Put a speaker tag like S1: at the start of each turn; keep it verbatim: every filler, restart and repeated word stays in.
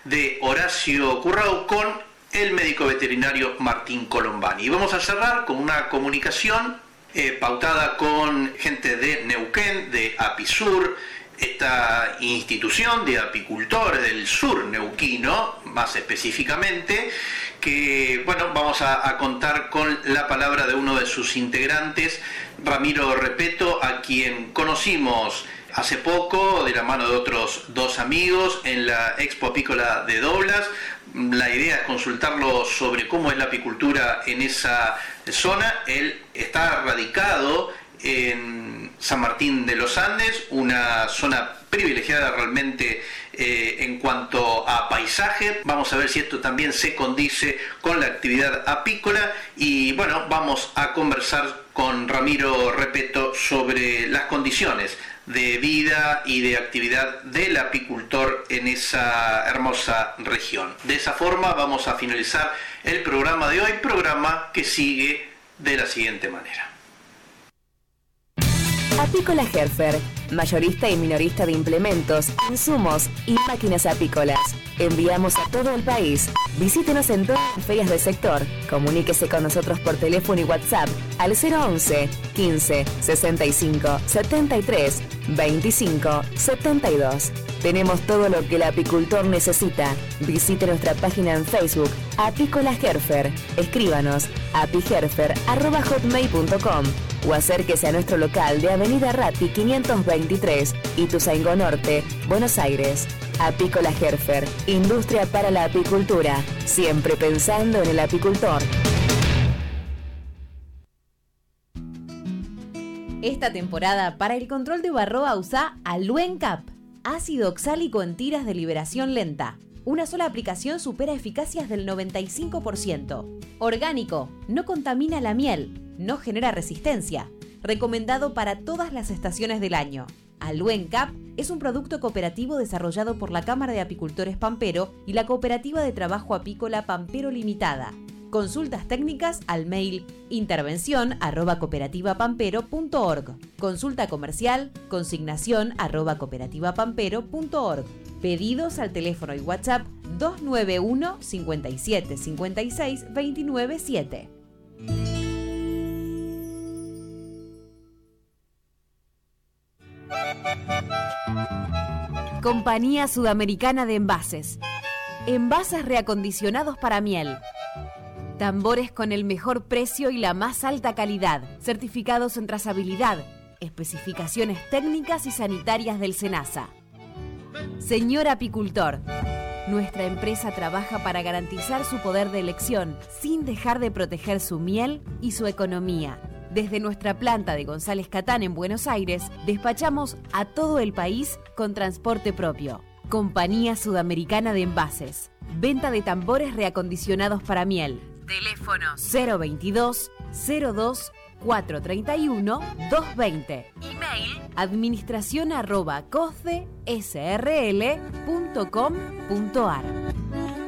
S1: de Horacio Currao con el médico veterinario Martín Colombani. Y vamos a cerrar con una comunicación eh, pautada con gente de Neuquén, de Apisur, esta institución de apicultores del sur neuquino, más específicamente, que, bueno, vamos a, a contar con la palabra de uno de sus integrantes, Ramiro Repeto, a quien conocimos hace poco de la mano de otros dos amigos en la Expo Apícola de Doblas. La idea es consultarlo sobre cómo es la apicultura en esa zona. Él está radicado en San Martín de los Andes, una zona privilegiada realmente eh, en cuanto a paisaje. Vamos a ver si esto también se condice con la actividad apícola y bueno, vamos a conversar con Ramiro Repeto sobre las condiciones de vida y de actividad del apicultor en esa hermosa región. De esa forma vamos a finalizar el programa de hoy, programa que sigue de la siguiente manera.
S2: Apícola Herfer, mayorista y minorista de implementos, insumos y máquinas apícolas. Enviamos a todo el país. Visítenos en todas las ferias del sector. Comuníquese con nosotros por teléfono y WhatsApp al cero once, quince, sesenta y cinco, setenta y tres, veinticinco, setenta y dos. Tenemos todo lo que el apicultor necesita. Visite nuestra página en Facebook, Apícola Herfer. Escríbanos a apiherfer arroba hotmail punto com o acérquese a nuestro local de Avenida Ratti quinientos veintitrés, Ituzaingó Norte, Buenos Aires. Apícola Herfer, industria para la apicultura, siempre pensando en el apicultor.
S3: Esta temporada, para el control de varroa usa Aluencap, ácido oxálico en tiras de liberación lenta. Una sola aplicación supera eficacias del noventa y cinco por ciento. Orgánico, no contamina la miel, no genera resistencia. Recomendado para todas las estaciones del año. Aluencap es un producto cooperativo desarrollado por la Cámara de Apicultores Pampero y la Cooperativa de Trabajo Apícola Pampero Limitada. Consultas técnicas al mail intervención arroba cooperativa-pampero punto org. Consulta comercial consignación arroba cooperativa-pampero punto org. Pedidos al teléfono y WhatsApp dos nueve uno, cinco siete, cinco seis, dos nueve siete. Compañía Sudamericana de Envases. Envases reacondicionados para miel. Tambores con el mejor precio y la más alta calidad. Certificados en trazabilidad. Especificaciones técnicas y sanitarias del SENASA. Señor apicultor, nuestra empresa trabaja para garantizar su poder de elección sin dejar de proteger su miel y su economía. Desde nuestra planta de González Catán en Buenos Aires, despachamos a todo el país con transporte propio. Compañía Sudamericana de Envases. Venta de tambores reacondicionados para miel. Teléfono cero veintidós, cero dos, cuatrocientos treinta y uno, doscientos veinte. Email administración arroba cosde s r l punto com punto a r.